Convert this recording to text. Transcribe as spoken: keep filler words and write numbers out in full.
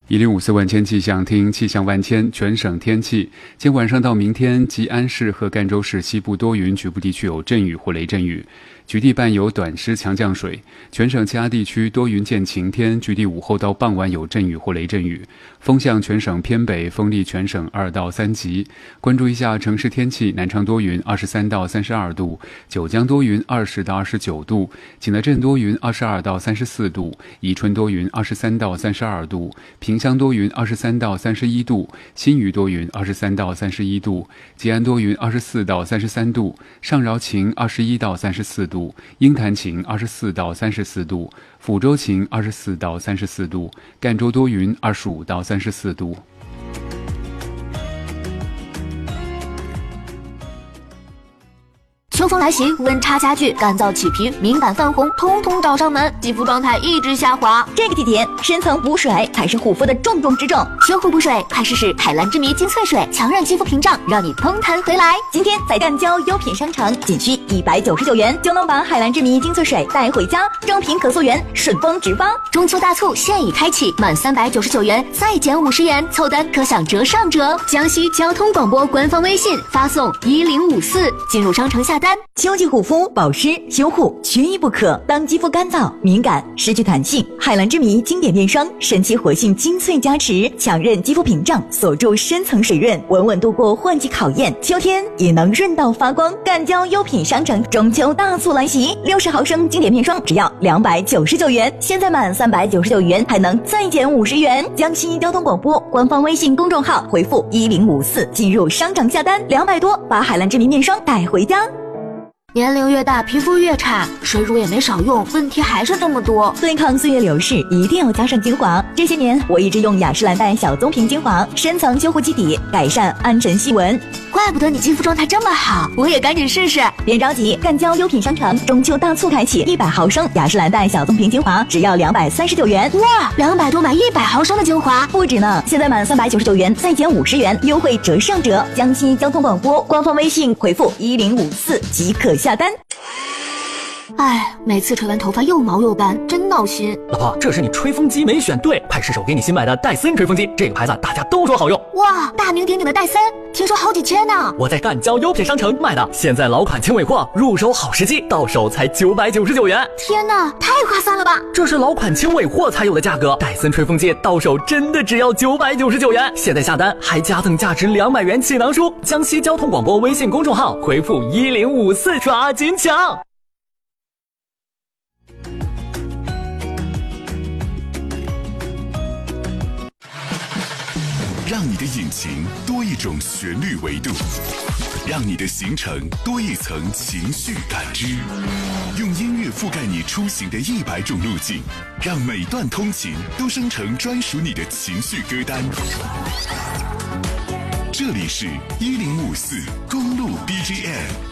一零五四万千气象，听气象万千，全省天气。今晚上到明天，吉安市和赣州市西部多云，局部地区有阵雨或雷阵雨，局地伴有短时强降水。全省其他地区多云见晴天，局地午后到傍晚有阵雨或雷阵雨。风向全省偏北，风力全省二到三级。关注一下城市天气：南昌多云，二十三到三十二度；九江多云，二十到二十九度；景德镇多云，二十二到三十四度；宜春多云，二十三到三十二度；平乡多云，二十三到三十一度；新余多云，二十三到三十一度；吉安多云，二十四到三十三度；上饶晴，二十一到三十四度；鹰潭晴，二十四到三十四度；抚州晴，二十四到三十四度；赣州多云，二十五到三十四度。 秋风来袭，温差加剧，干燥起皮、敏感泛红，通通找上门，肌肤状态一直下滑。 这个季节，深层补水才是护肤的重中之重。 修护补水，快试试海蓝之谜精粹水，强韧肌肤屏障，让你通弹回来。 今天在赣交优品商城，仅需一百九十九元就能把海蓝之谜精粹水带回家，正品可溯源，顺丰直发。 中秋大促现已开启，满三百九十九元再减五十元，凑单可享折上折。江西交通广播官方微信发送一零五四，进入商城下单。 秋季护肤保湿修护缺一不可。当肌肤干燥敏感失去弹性，海蓝之谜经典面霜神奇活性精粹加持，强韧肌肤屏障，锁住深层水润，稳稳度过换季考验，秋天也能润到发光。赣交优品商城中秋大促来袭，六十毫升经典面霜只要两百九十九元，现在满三百九十九元还能再减五十元。江西交通广播官方微信公众号回复一零五四进入商城下单，两百多把海蓝之谜面霜带回家。 年龄越大，皮肤越差，水乳也没少用，问题还是这么多。 对抗岁月流逝，一定要加上精华。这些年，我一直用雅诗兰黛小棕瓶精华，深层修护基底，改善暗沉细纹。 怪不得你肌肤状态这么好，我也赶紧试试。 别着急，赣交优品商城中秋大促开启，一百毫升雅诗兰黛小棕瓶精华只要两百三十九元。 哇，两百多买一百毫升的精华， 不止呢！现在满三百九十九元再减五十元，优惠折上折。江西交通广播官方微信回复一零五四即可下单。 哎，每次吹完头发又毛又干，真闹心。 老婆，这是你吹风机没选对，快试试我给你新买的戴森吹风机，这个牌子大家都说好用。 哇，大名鼎鼎的戴森，听说好几千呢。 我在赣交优品商城买的，现在老款轻尾货，入手好时机，到手才九百九十九元。 天哪，太划算了吧！ 这是老款轻尾货才有的价格，戴森吹风机到手真的只要九百九十九元。现在下单还加赠价值两百元气囊书。江西交通广播微信公众号回复一零五四，抓紧抢。 让你的引擎多一种旋律维度，让你的行程多一层情绪感知，用音乐覆盖你出行的一百种路径，让每段通勤都生成专属你的情绪歌单。这里是一零五四公路 B G M。